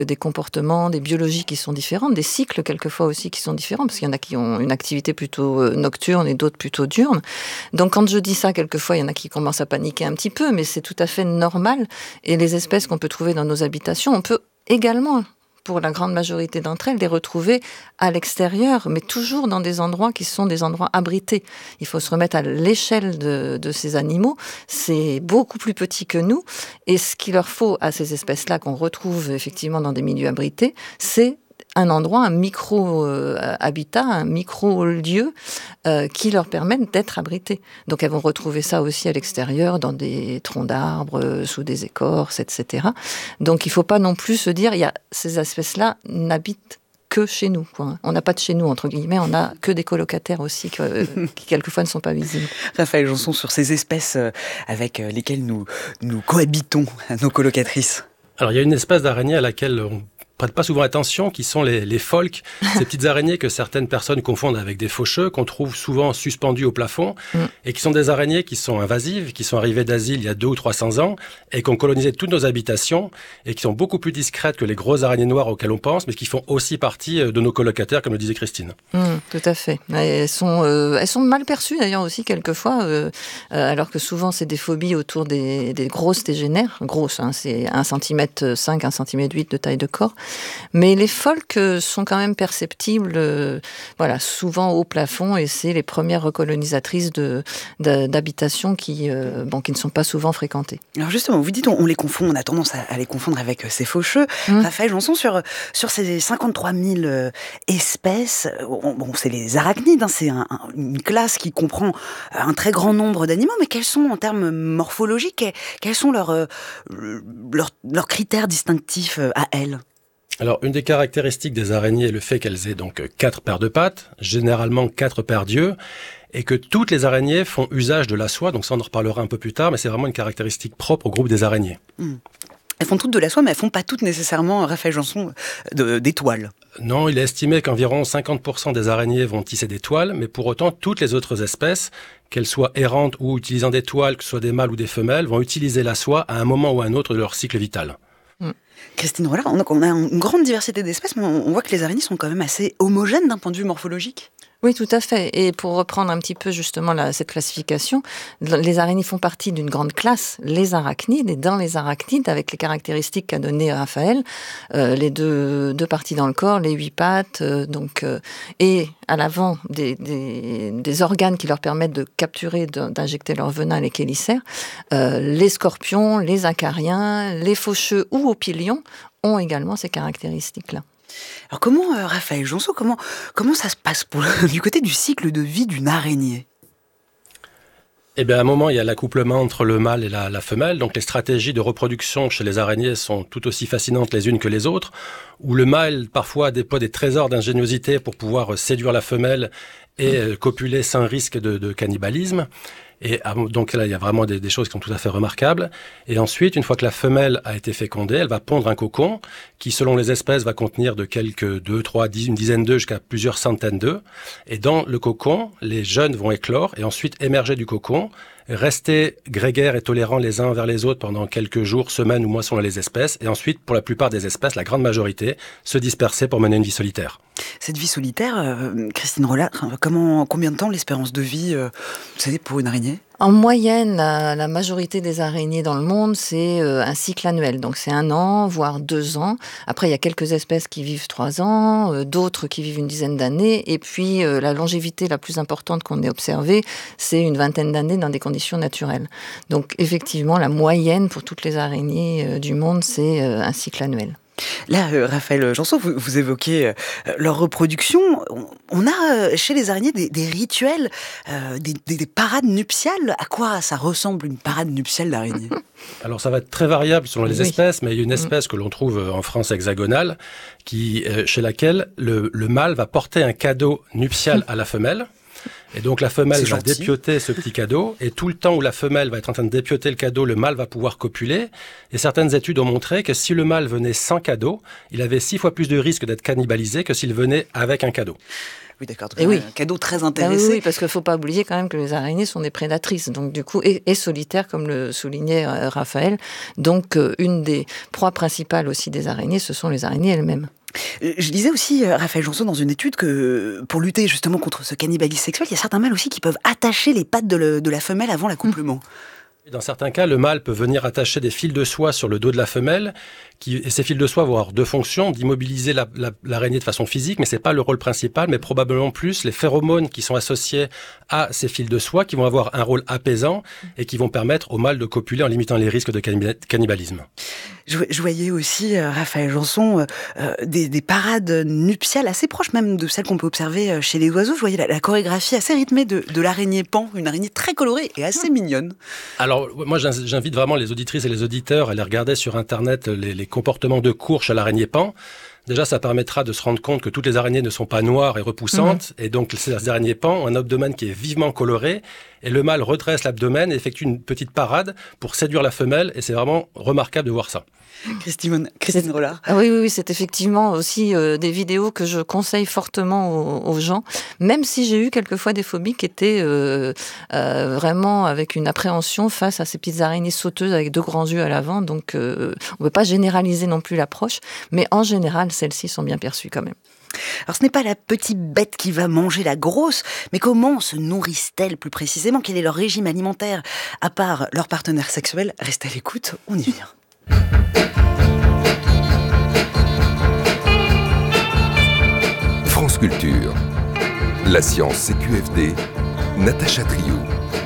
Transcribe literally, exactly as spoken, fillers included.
des comportements, des biologies qui sont différentes, des cycles quelquefois aussi qui sont différents, parce qu'il y en a qui ont une activité plutôt nocturne et d'autres plutôt diurne. Donc quand je dis ça, quelquefois, il y en a qui commencent à paniquer un petit peu, mais c'est tout à fait normal. Et les espèces qu'on peut trouver dans nos habitations, on peut également, pour la grande majorité d'entre elles, les retrouver à l'extérieur, mais toujours dans des endroits qui sont des endroits abrités. Il faut se remettre à l'échelle de, de ces animaux. C'est beaucoup plus petit que nous. Et ce qu'il leur faut à ces espèces-là, qu'on retrouve effectivement dans des milieux abrités, c'est un endroit, un micro-habitat, un micro-lieu euh, qui leur permettent d'être abrités. Donc elles vont retrouver ça aussi à l'extérieur, dans des troncs d'arbres, euh, sous des écorces, et cetera. Donc il ne faut pas non plus se dire, il y a, ces espèces-là n'habitent que chez nous, quoi. On n'a pas de chez nous, entre guillemets, on n'a que des colocataires aussi, que, euh, qui quelquefois ne sont pas visibles. Raphaël Janson, sur ces espèces avec lesquelles nous, nous cohabitons, nos colocatrices. Alors il y a une espèce d'araignée à laquelle on prête pas souvent attention, qui sont les, les pholques, ces petites araignées que certaines personnes confondent avec des faucheux, qu'on trouve souvent suspendues au plafond, mm. et qui sont des araignées qui sont invasives, qui sont arrivées d'Asie il y a deux ou trois cents ans, et qui ont colonisé toutes nos habitations, et qui sont beaucoup plus discrètes que les grosses araignées noires auxquelles on pense, mais qui font aussi partie de nos colocataires, comme le disait Christine. Mm, tout à fait. Elles sont, euh, elles sont mal perçues d'ailleurs aussi quelquefois, euh, euh, alors que souvent c'est des phobies autour des, des grosses tégénaires, grosses, hein, c'est un centimètre cinq, un centimètre huit de taille de corps. Mais les pholques sont quand même perceptibles, euh, voilà, souvent au plafond, et c'est les premières recolonisatrices de, de, d'habitations qui, euh, bon, qui ne sont pas souvent fréquentées. Alors justement, vous dites on, on les confond, on a tendance à, à les confondre avec ces faucheux. Mmh. Raphaël Janson, sur, sur ces cinquante-trois mille euh, espèces, on, bon, c'est les arachnides, hein, c'est un, un, une classe qui comprend un très grand nombre d'animaux, mais quels sont en termes morphologiques, quels sont leurs, euh, leurs, leurs critères distinctifs à elles ? Alors, une des caractéristiques des araignées est le fait qu'elles aient donc quatre paires de pattes, généralement quatre paires d'yeux, et que toutes les araignées font usage de la soie, donc ça on en reparlera un peu plus tard, mais c'est vraiment une caractéristique propre au groupe des araignées. Mmh. Elles font toutes de la soie, mais elles font pas toutes nécessairement, Raphaël Janson, de, des toiles. Non, il est estimé qu'environ cinquante pour cent des araignées vont tisser des toiles, mais pour autant, toutes les autres espèces, qu'elles soient errantes ou utilisant des toiles, que ce soit des mâles ou des femelles, vont utiliser la soie à un moment ou à un autre de leur cycle vital. Mmh. Christine Rollard, on a une grande diversité d'espèces, mais on voit que les araignées sont quand même assez homogènes d'un point de vue morphologique. Oui, tout à fait. Et pour reprendre un petit peu justement la, cette classification, les araignées font partie d'une grande classe, les arachnides. Et dans les arachnides, avec les caractéristiques qu'a donné Raphaël, euh, les deux, deux parties dans le corps, les huit pattes, euh, donc, euh, et à l'avant des, des, des organes qui leur permettent de capturer, de, d'injecter leur venin, les chélicères, euh, les scorpions, les acariens, les faucheux ou opilions ont également ces caractéristiques-là. Alors comment, euh, Raphaël Janson, comment, comment ça se passe pour, du côté du cycle de vie d'une araignée ? Eh bien, à un moment, il y a l'accouplement entre le mâle et la, la femelle. Donc, les stratégies de reproduction chez les araignées sont tout aussi fascinantes les unes que les autres, où le mâle, parfois, déploie des trésors d'ingéniosité pour pouvoir séduire la femelle et euh, copuler sans risque de, de cannibalisme. Et donc là, il y a vraiment des, des choses qui sont tout à fait remarquables. Et ensuite, une fois que la femelle a été fécondée, elle va pondre un cocon qui, selon les espèces, va contenir de quelques deux, trois, dix, une dizaine d'œufs jusqu'à plusieurs centaines d'œufs. Et dans le cocon, les jeunes vont éclore et ensuite émerger du cocon, rester grégaires et tolérants les uns envers les autres pendant quelques jours, semaines ou mois selon les espèces. Et ensuite, pour la plupart des espèces, la grande majorité, se disperser pour mener une vie solitaire. Cette vie solitaire, euh, Christine Rollard, comment, combien de temps l'espérance de vie, euh, vous savez, pour une araignée ? En moyenne, la, la majorité des araignées dans le monde, c'est euh, un cycle annuel. Donc c'est un an, voire deux ans. Après, il y a quelques espèces qui vivent trois ans, euh, d'autres qui vivent une dizaine d'années. Et puis, euh, la longévité la plus importante qu'on ait observée, c'est une vingtaine d'années dans des conditions naturelles. Donc effectivement, la moyenne pour toutes les araignées euh, du monde, c'est euh, un cycle annuel. Là, euh, Raphaël Janson, vous, vous évoquez euh, leur reproduction. On, on a euh, chez les araignées des, des rituels, euh, des, des, des parades nuptiales. À quoi ça ressemble une parade nuptiale d'araignée ? Alors ça va être très variable selon les oui. espèces, mais il y a une espèce que l'on trouve en France hexagonale, qui, euh, chez laquelle le, le mâle va porter un cadeau nuptial à la femelle. Et donc la femelle va dépioter ce petit cadeau, et tout le temps où la femelle va être en train de dépioter le cadeau, le mâle va pouvoir copuler. Et certaines études ont montré que si le mâle venait sans cadeau, il avait six fois plus de risque d'être cannibalisé que s'il venait avec un cadeau. Oui, d'accord. Et oui. Un cadeau très Ah intéressé. oui, oui, parce qu'il ne faut pas oublier quand même que les araignées sont des prédatrices, donc du coup, et, et solitaires, comme le soulignait euh, Raphaël. Donc, euh, une des proies principales aussi des araignées, ce sont les araignées elles-mêmes. Je disais aussi, Raphaël Janson, dans une étude, que pour lutter justement contre ce cannibalisme sexuel, il y a certains mâles aussi qui peuvent attacher les pattes de, le, de la femelle avant l'accouplement. Dans certains cas, le mâle peut venir attacher des fils de soie sur le dos de la femelle, qui, et ces fils de soie vont avoir deux fonctions, d'immobiliser la, la, l'araignée de façon physique, mais c'est pas le rôle principal, mais probablement plus les phéromones qui sont associés à ces fils de soie, qui vont avoir un rôle apaisant et qui vont permettre au mâle de copuler en limitant les risques de cannibalisme. Je, je voyais aussi, euh, Raphaël Janson, euh, des, des parades nuptiales assez proches même de celles qu'on peut observer chez les oiseaux. Je voyais la, la chorégraphie assez rythmée de, de l'araignée pan, une araignée très colorée et assez mignonne. Alors, moi, j'invite vraiment les auditrices et les auditeurs à aller regarder sur Internet les, les comportements de course à l'araignée pan. Déjà, ça permettra de se rendre compte que toutes les araignées ne sont pas noires et repoussantes. Mmh. Et donc, ces araignées pan ont un abdomen qui est vivement coloré. Et le mâle redresse l'abdomen et effectue une petite parade pour séduire la femelle. Et c'est vraiment remarquable de voir ça. Christine, Christine Rollard. Ah oui, oui, oui, c'est effectivement aussi euh, des vidéos que je conseille fortement aux, aux gens, même si j'ai eu quelquefois des phobies qui étaient euh, euh, vraiment avec une appréhension face à ces petites araignées sauteuses avec deux grands yeux à l'avant. Donc, euh, on ne peut pas généraliser non plus l'approche, mais en général, celles-ci sont bien perçues quand même. Alors ce n'est pas la petite bête qui va manger la grosse, mais comment se nourrissent-elles plus précisément? Quel est leur régime alimentaire? À part leur partenaire sexuel, restez à l'écoute, on y vient. France Culture. La science C Q F D, Natacha Triou.